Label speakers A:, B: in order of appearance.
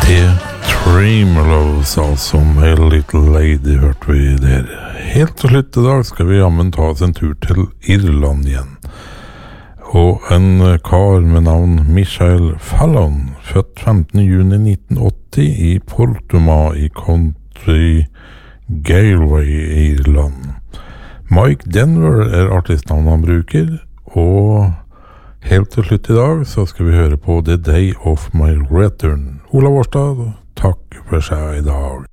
A: Tremelows, altså My Little Lady, hørte vi der. Helt til slutt I dag skal vi jammen ta oss en tur til Irland igjen. Og en kar med navn Michael Fallon, født 15. juni 1980 I Portumah I County Galway I Irland. Mike Denver artistnavnet han bruker, og helt til slutt I dag så skal vi høre på The Day of My Return. Olav Årstad, takk for seg I dag.